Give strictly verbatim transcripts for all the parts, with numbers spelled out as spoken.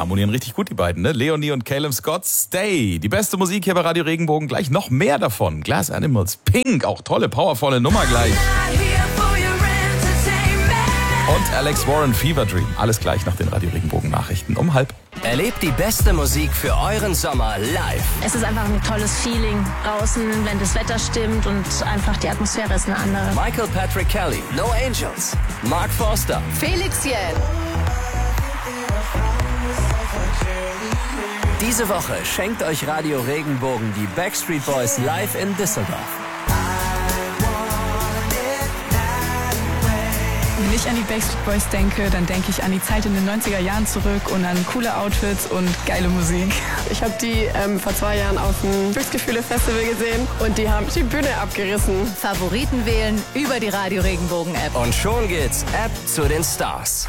harmonieren richtig gut, die beiden, ne? Leonie und Caleb Scott, Stay. Die beste Musik hier bei Radio Regenbogen. Gleich noch mehr davon. Glass Animals, Pink, auch tolle, powervolle Nummer gleich. Und Alex Warren, Fever Dream. Alles gleich nach den Radio Regenbogen Nachrichten um halb. Erlebt die beste Musik für euren Sommer live. Es ist einfach ein tolles Feeling draußen, wenn das Wetter stimmt und einfach die Atmosphäre ist eine andere. Michael Patrick Kelly, No Angels, Mark Forster, Felix Jähn. Diese Woche schenkt euch Radio Regenbogen die Backstreet Boys live in Düsseldorf. Wenn ich an die Backstreet Boys denke, dann denke ich an die Zeit in den neunziger Jahren zurück und an coole Outfits und geile Musik. Ich habe die ähm, vor zwei Jahren auf dem Glücksgefühle-Festival gesehen und die haben die Bühne abgerissen. Favoriten wählen über die Radio Regenbogen App. Und schon geht's App zu den Stars.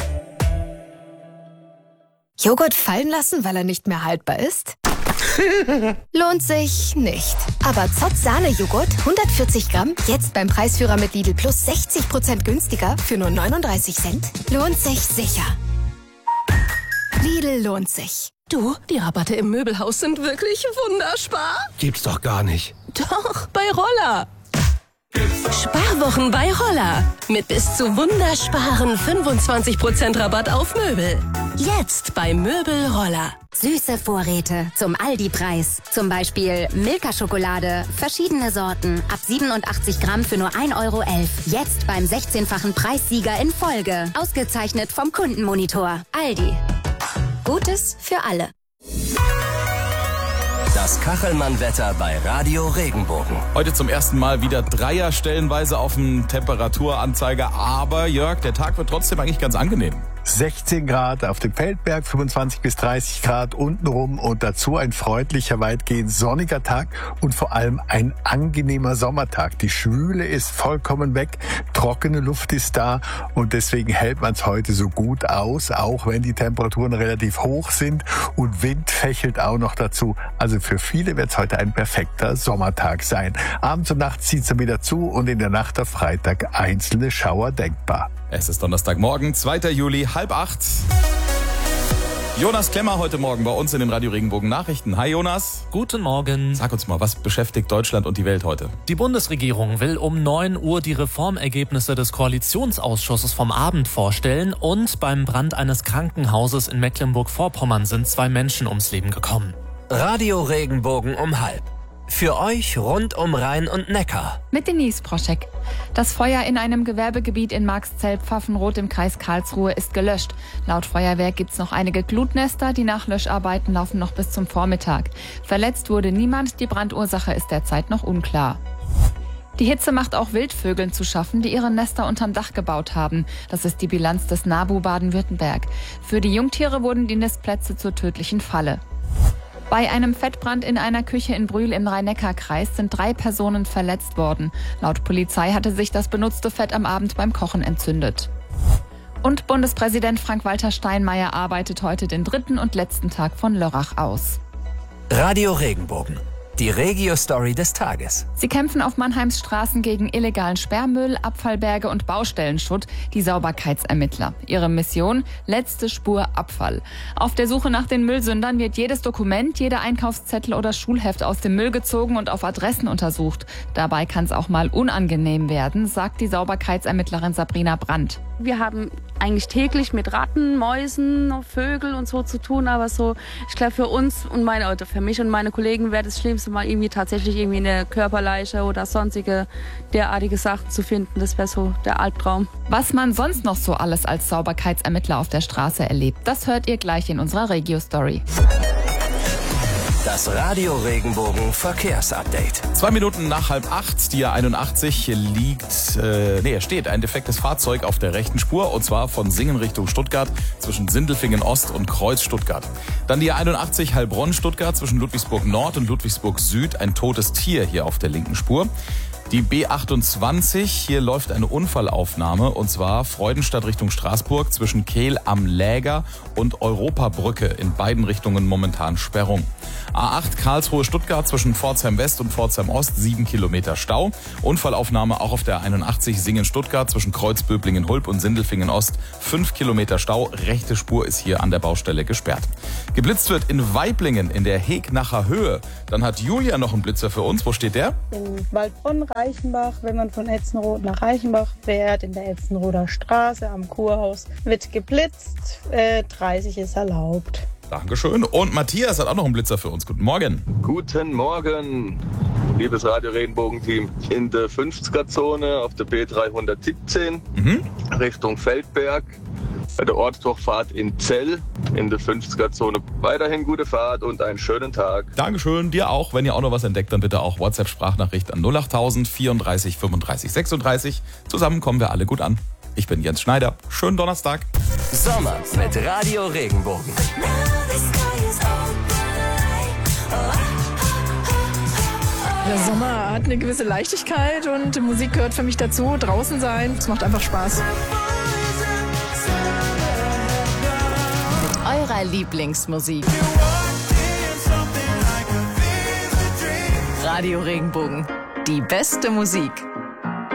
Joghurt fallen lassen, weil er nicht mehr haltbar ist? Lohnt sich nicht. Aber Zott Sahne-Joghurt, hundertvierzig Gramm, jetzt beim Preisführer mit Lidl Plus sechzig Prozent günstiger für nur neununddreißig Cent. Lohnt sich sicher. Lidl lohnt sich. Du, die Rabatte im Möbelhaus sind wirklich wunderspar. Gibt's doch gar nicht. Doch, bei Roller. Sparwochen bei Roller. Mit bis zu wundersparen fünfundzwanzig Prozent Rabatt auf Möbel. Jetzt bei Möbel Roller. Süße Vorräte zum Aldi-Preis. Zum Beispiel Milka-Schokolade, verschiedene Sorten, ab siebenundachtzig Gramm für nur ein Euro elf. Jetzt beim sechzehnfachen Preissieger in Folge. Ausgezeichnet vom Kundenmonitor. Aldi. Gutes für alle. Das Kachelmann-Wetter bei Radio Regenbogen. Heute zum ersten Mal wieder Dreier stellenweise auf dem Temperaturanzeiger. Aber Jörg, der Tag wird trotzdem eigentlich ganz angenehm. sechzehn Grad auf dem Feldberg, fünfundzwanzig bis dreißig Grad untenrum und dazu ein freundlicher, weitgehend sonniger Tag und vor allem ein angenehmer Sommertag. Die Schwüle ist vollkommen weg, trockene Luft ist da und deswegen hält man es heute so gut aus, auch wenn die Temperaturen relativ hoch sind und Wind fächelt auch noch dazu. Also für viele wird es heute ein perfekter Sommertag sein. Abends und nachts zieht es dann wieder zu und in der Nacht auf Freitag einzelne Schauer denkbar. Es ist Donnerstagmorgen, zweiter Juli, halb acht. Jonas Klemmer heute Morgen bei uns in den Radio Regenbogen Nachrichten. Hi Jonas. Guten Morgen. Sag uns mal, was beschäftigt Deutschland und die Welt heute? Die Bundesregierung will um neun Uhr die Reformergebnisse des Koalitionsausschusses vom Abend vorstellen und beim Brand eines Krankenhauses in Mecklenburg-Vorpommern sind zwei Menschen ums Leben gekommen. Radio Regenbogen um halb. Für euch rund um Rhein und Neckar. Mit Denise Proschek. Das Feuer in einem Gewerbegebiet in Marxzell-Pfaffenroth im Kreis Karlsruhe ist gelöscht. Laut Feuerwehr gibt es noch einige Glutnester. Die Nachlöscharbeiten laufen noch bis zum Vormittag. Verletzt wurde niemand. Die Brandursache ist derzeit noch unklar. Die Hitze macht auch Wildvögeln zu schaffen, die ihre Nester unterm Dach gebaut haben. Das ist die Bilanz des NABU Baden-Württemberg. Für die Jungtiere wurden die Nistplätze zur tödlichen Falle. Bei einem Fettbrand in einer Küche in Brühl im Rhein-Neckar-Kreis sind drei Personen verletzt worden. Laut Polizei hatte sich das benutzte Fett am Abend beim Kochen entzündet. Und Bundespräsident Frank-Walter Steinmeier arbeitet heute den dritten und letzten Tag von Lörrach aus. Radio Regenbogen. Die Regio-Story des Tages. Sie kämpfen auf Mannheims Straßen gegen illegalen Sperrmüll, Abfallberge und Baustellenschutt, die Sauberkeitsermittler. Ihre Mission? Letzte Spur Abfall. Auf der Suche nach den Müllsündern wird jedes Dokument, jeder Einkaufszettel oder Schulheft aus dem Müll gezogen und auf Adressen untersucht. Dabei kann es auch mal unangenehm werden, sagt die Sauberkeitsermittlerin Sabrina Brandt. Wir haben eigentlich täglich mit Ratten, Mäusen, Vögel und so zu tun, aber so, ich glaube für uns und meine, oder für mich und meine Kollegen wäre das Schlimmste mal irgendwie tatsächlich irgendwie eine Körperleiche oder sonstige derartige Sachen zu finden. Das wäre so der Albtraum. Was man sonst noch so alles als Sauberkeitsermittler auf der Straße erlebt, das hört ihr gleich in unserer Regio-Story. Das Radio Regenbogen Verkehrsupdate. Zwei Minuten nach halb acht, die A einundachtzig, liegt, äh, nee, steht ein defektes Fahrzeug auf der rechten Spur und zwar von Singen Richtung Stuttgart zwischen Sindelfingen Ost und Kreuz Stuttgart. Dann die A einundachtzig Heilbronn Stuttgart zwischen Ludwigsburg Nord und Ludwigsburg Süd, ein totes Tier hier auf der linken Spur. Die B achtundzwanzig, hier läuft eine Unfallaufnahme und zwar Freudenstadt Richtung Straßburg zwischen Kehl am Läger und Europabrücke. In beiden Richtungen momentan Sperrung. A acht Karlsruhe-Stuttgart zwischen Pforzheim West und Pforzheim Ost, sieben Kilometer Stau. Unfallaufnahme auch auf der einundachtzig Singen-Stuttgart zwischen Kreuzböblingen-Hulb und Sindelfingen Ost, fünf Kilometer Stau. Rechte Spur ist hier an der Baustelle gesperrt. Geblitzt wird in Weiblingen in der Hegnacher Höhe. Dann hat Julia noch einen Blitzer für uns. Wo steht der? In Waldbronn-Reichenbach, wenn man von Etzenroth nach Reichenbach fährt, in der Etzenroder Straße am Kurhaus, wird geblitzt, äh, dreißig ist erlaubt. Dankeschön. Und Matthias hat auch noch einen Blitzer für uns. Guten Morgen. Guten Morgen, liebes Radio Regenbogen-Team. In der fünfziger-Zone auf der B dreihundertsiebzehn mhm. Richtung Feldberg. Bei der Ortsdurchfahrt in Zell in der fünfziger-Zone. Weiterhin gute Fahrt und einen schönen Tag. Dankeschön, dir auch. Wenn ihr auch noch was entdeckt, dann bitte auch WhatsApp-Sprachnachricht an null acht tausend vierunddreißig fünfunddreißig sechsunddreißig. Zusammen kommen wir alle gut an. Ich bin Jens Schneider. Schönen Donnerstag. Sommer mit Radio Regenbogen. Der Sommer hat eine gewisse Leichtigkeit und Musik gehört für mich dazu. Draußen sein, es macht einfach Spaß. Mit eurer Lieblingsmusik. Radio Regenbogen. Die beste Musik.